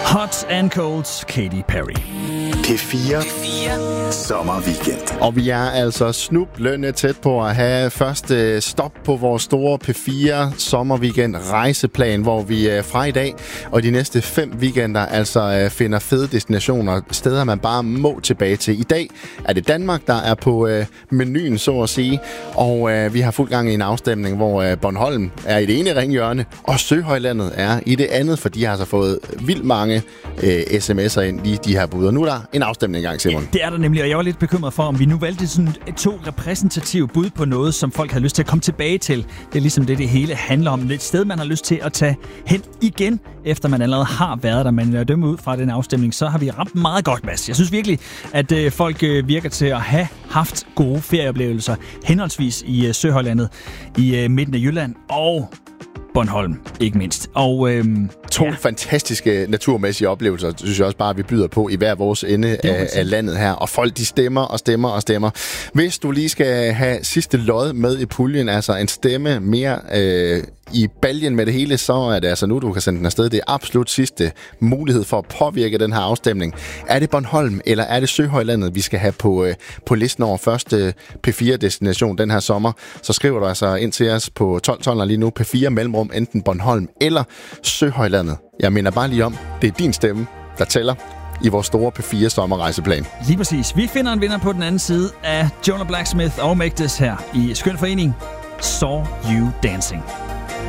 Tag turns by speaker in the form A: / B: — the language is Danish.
A: Hot and Cold, Katy Perry.
B: P4 sommerweekend.
C: Og vi er altså snublende tæt på at have første stop på vores store P4 sommerweekend rejseplan, hvor vi fra i dag og de næste 5 weekender altså finder fede destinationer, steder man bare må tilbage til. I dag er det Danmark, der er på menuen, så at sige, og vi har fuld gang i en afstemning, hvor Bornholm er i det ene ringhjørne, og Søhøjlandet er i det andet, for de har altså fået vildt mange sms'er ind i de her bud. Og nu er der en afstemning i gang, Simon.
A: Ja, det er der nemlig, og jeg var lidt bekymret for, om vi nu valgte sådan 2 repræsentative bud på noget, som folk havde lyst til at komme tilbage til. Det er ligesom det hele handler om. Det er et sted, man har lyst til at tage hen igen, efter man allerede har været der. Men dømme ud fra den afstemning, så har vi ramt meget godt, Mads. Jeg synes virkelig, at folk virker til at have haft gode ferieoplevelser, henholdsvis i Søhøjlandet, i midten af Jylland og Bornholm, ikke mindst. Og
C: 2 fantastiske naturmæssige oplevelser, synes jeg også bare, vi byder på i hver vores ende af landet her. Og folk, de stemmer og stemmer og stemmer. Hvis du lige skal have sidste lod med i puljen, altså en stemme mere i baljen med det hele, så er det altså nu, du kan sende den afsted. Det er absolut sidste mulighed for at påvirke den her afstemning. Er det Bornholm, eller er det Søhøjlandet, vi skal have på listen over første P4-destination den her sommer? Så skriver du altså ind til os på 1212 lige nu, P4 mellemrum, enten Bornholm eller Søhøjlandet. Jeg mener bare lige om, det er din stemme, der tæller i vores store P4 sommerrejseplan.
A: Lige præcis. Vi finder en vinder på den anden side af Jonah Blacksmith og Make This her i Skøn Forening. Saw You Dancing.